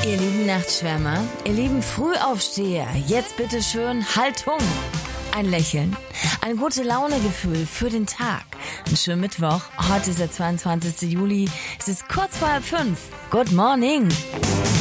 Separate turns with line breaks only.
Ihr lieben Nachtschwärmer, ihr lieben Frühaufsteher, jetzt bitte schön Haltung. Ein Lächeln, ein gute Launegefühl für den Tag. Einen schönen Mittwoch, heute ist der 22. Juli, es ist kurz vor 4:30. Good morning.